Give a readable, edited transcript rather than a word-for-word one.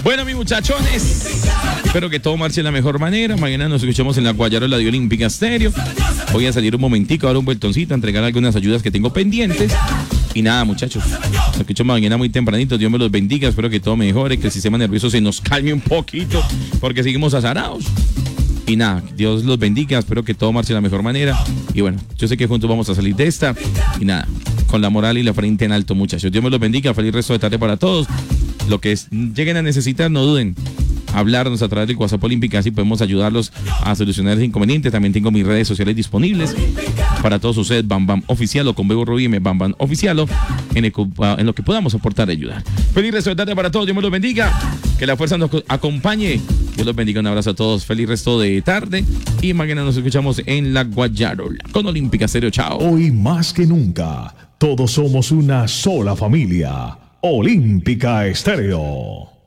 Bueno, mis muchachones, espero que todo marche de la mejor manera. Mañana nos escuchamos en la Guayarola de Olímpica Estéreo. Voy a salir un momentico, a dar un vueltoncito, a entregar algunas ayudas que tengo pendientes. Y nada, muchachos, nos escuchamos mañana muy tempranito. Dios me los bendiga, espero que todo mejore, que el sistema nervioso se nos calme un poquito, porque seguimos azarados. Y nada, Dios los bendiga, espero que todo marche de la mejor manera. Y bueno, yo sé que juntos vamos a salir de esta. Y nada, con la moral y la frente en alto, muchachos. Dios me los bendiga, feliz resto de tarde para todos. Lo que lleguen a necesitar, no duden. Hablarnos a través del WhatsApp Olímpica, así podemos ayudarlos a solucionar los inconvenientes. También tengo mis redes sociales disponibles para todos ustedes, Bam Bam Oficial o con Bebo Rubíme, Bam Bam Oficial, en lo que podamos aportar ayudar. Feliz resto de tarde para todos, Dios me los bendiga, que la fuerza nos acompañe. Dios los bendiga, un abrazo a todos, feliz resto de tarde y mañana nos escuchamos en la Guayarola con Olímpica Estéreo. Chao. Hoy más que nunca, todos somos una sola familia. Olímpica Estéreo.